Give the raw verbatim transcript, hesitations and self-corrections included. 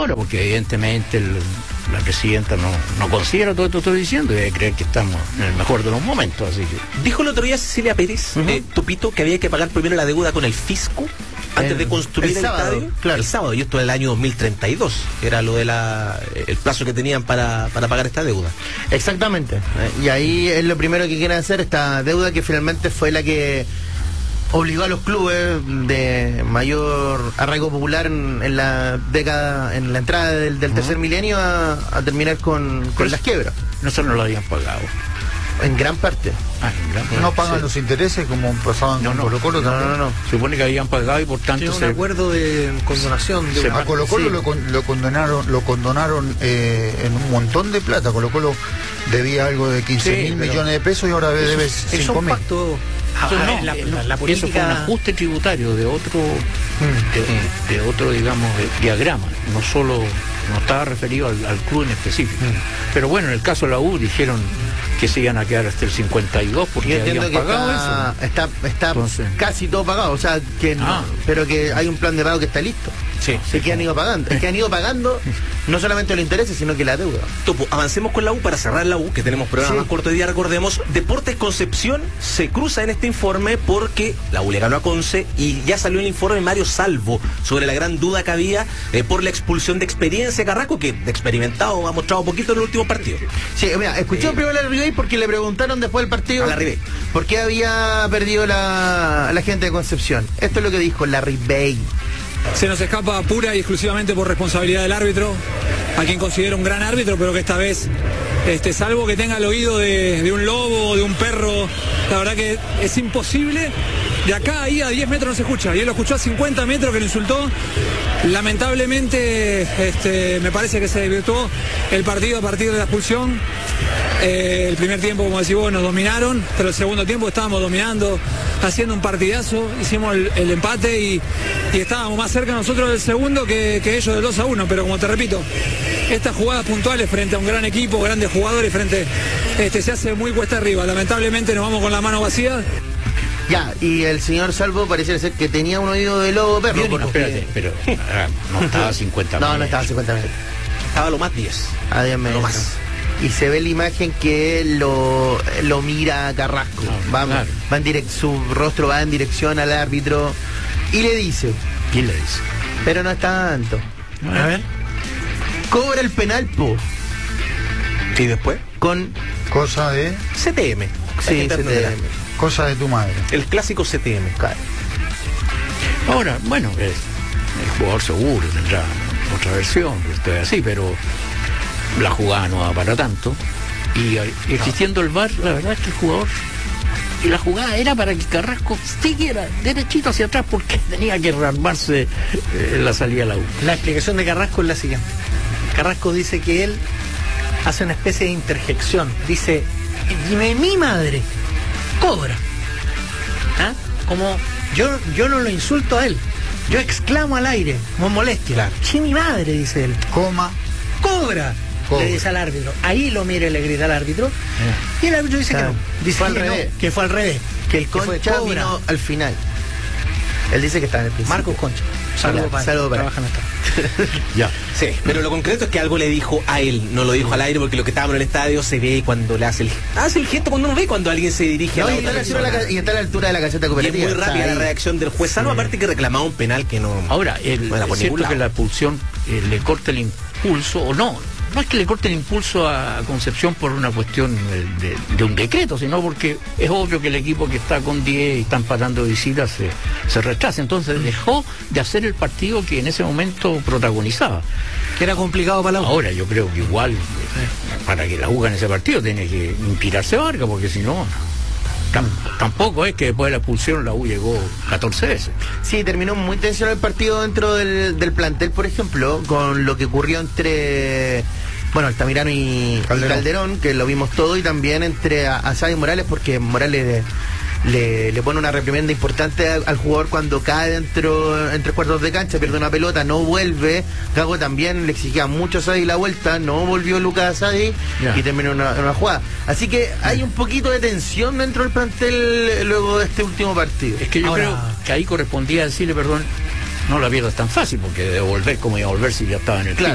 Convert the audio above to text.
ahora, porque evidentemente el, la presidenta no, no considera todo esto que estoy diciendo y debe creer que estamos en el mejor de los momentos, así que... Dijo el otro día Cecilia Pérez, uh-huh. eh, Tupito, que había que pagar primero la deuda con el fisco antes el, de construir el, el sábado, estadio. Claro. El sábado, y esto en el año dos mil treinta y dos, era lo de la el plazo que tenían para, para pagar esta deuda. Exactamente, y ahí es lo primero que quieren hacer, esta deuda que finalmente fue la que obligó a los clubes de mayor arraigo popular en, en la década, en la entrada del, del uh-huh. tercer milenio a, a terminar con, con pues, las quiebras. Nosotros no lo habían pagado. En gran parte. Ah, en gran parte. No pagan sí. los intereses como pasaban no, con no, Colo Colo. No, no, no, no. Se supone que habían pagado y por tanto tiene un se... acuerdo de condonación. De a Colo Colo sí. lo, lo condonaron, lo condonaron eh, en un montón de plata. Colo Colo debía algo de quince mil sí, millones de pesos y ahora eso, debe cinco mil. Ah, no, la, la, la política... Eso fue un ajuste tributario de otro, mm. de, de otro, digamos, de, diagrama. No solo, no estaba referido al, al club en específico. Mm. Pero bueno, en el caso de la U dijeron que se iban a quedar hasta el cincuenta y dos porque habían pagado está, eso. Está, está Entonces, casi todo pagado, o sea, que no, ah. pero que hay un plan de pago que está listo. Sí, sí, que han ido pagando. Es que han ido pagando no solamente los intereses, sino que la deuda. Topo, avancemos con la U para cerrar la U, que tenemos programa sí. más corto de día, recordemos. Deportes Concepción se cruza en este informe porque la U le ganó a Conce y ya salió el informe de Mario Salvo sobre la gran duda que había eh, por la expulsión de Experiencia Carrasco, que de experimentado ha mostrado poquito en el último partido. Sí, mira, escuché eh, primero a la Ribey porque le preguntaron después del partido a la Ribey por qué había perdido la, la gente de Concepción. Esto es lo que dijo la Ribey. Se nos escapa pura y exclusivamente por responsabilidad del árbitro, a quien considero un gran árbitro, pero que esta vez, este, salvo que tenga el oído de, de un lobo o de un perro, la verdad que es imposible. De acá ahí a diez metros no se escucha, y él lo escuchó a cincuenta metros que lo insultó. Lamentablemente este, me parece que se desvirtuó el partido a partir de la expulsión. Eh, el primer tiempo, como decís vos, nos dominaron, pero el segundo tiempo estábamos dominando, haciendo un partidazo, hicimos el, el empate y, y estábamos más cerca nosotros del segundo que, que ellos del dos a uno, pero como te repito, estas jugadas puntuales frente a un gran equipo, grandes jugadores, frente este, se hace muy cuesta arriba. Lamentablemente nos vamos con la mano vacía. Ya, y el señor Salvo pareciera ser que tenía un oído de lobo perro. Biónico, porque... espérate, pero ah, no estaba a cincuenta metros. No, no estaba a cincuenta metros. Estaba a lo más diez. A diez metros. Lo más. Y se ve la imagen que lo, lo mira a Carrasco. No, va, claro. va en direct, su rostro va en dirección al árbitro y le dice. ¿Quién le dice? Pero no es tanto. A ver. Cobra el penal, po. ¿Y después? Con... Cosa de... C T M. Sí, C T M. Cosa de tu madre. El clásico C T M. Claro. Ahora, bueno, es, el jugador seguro tendrá otra versión, esto es así, pero la jugada no va para tanto. Y existiendo el V A R, la verdad es que el jugador... Y la jugada era para que Carrasco siguiera derechito hacia atrás porque tenía que rearmarse eh, la salida a la U. La explicación de Carrasco es la siguiente. Carrasco dice que él hace una especie de interjección. Dice, mi madre cobra. ¿Ah? Como yo, yo no lo insulto a él. Yo exclamo al aire, como molestia. Claro. Sí, mi madre, dice él. Coma. Cobra. Cobra. Le dice al árbitro. Ahí lo mira y le grita al árbitro. Eh. Y el árbitro dice claro. que no. Dice fue al que revés. No, que fue al revés. Que el Concha vino al final. Él dice que está en el principio. Marcos Concha. Saludos para, saludo para. Trabajan hasta. Ya. Sí, pero lo concreto es que algo le dijo a él, no lo dijo al aire, porque lo que estábamos en el estadio se ve cuando le hace el hace el gesto cuando uno ve cuando alguien se dirige no, a la y, otra está la, y está a la altura de la caseta cooperativa. Y es muy rápida o sea, la reacción del juez, salvo sí. aparte que reclamaba un penal que no. Ahora, el, no es cierto que la expulsión eh, le corta el impulso o no. No es que le corte el impulso a Concepción por una cuestión de, de, de un decreto, sino porque es obvio que el equipo que está con diez y está empatando visitas se, se retrasa. Entonces dejó de hacer el partido que en ese momento protagonizaba. Que era complicado para la U. Ahora yo creo que igual, eh, para que la U gane ese partido, tiene que inspirarse Vargas, porque si no... Tampoco es que después de la expulsión la U llegó catorce veces. Sí, terminó muy tensionado el partido dentro del, del plantel, por ejemplo, con lo que ocurrió entre, bueno, Altamirano y Calderón, y Calderón que lo vimos todo, y también entre Azad y Morales, porque Morales de, le, le pone una reprimenda importante al, al jugador cuando cae dentro entre cuartos de cancha, pierde una pelota, no vuelve. Gago también le exigía mucho a Azad y la vuelta, no volvió Lucas Azad y terminó una, una jugada. Así que hay un poquito de tensión dentro del plantel luego de este último partido. Es que yo Ahora... creo que ahí correspondía decirle, perdón, no la pierdas tan fácil, porque devolver como iba a volver si ya estaba en el claro.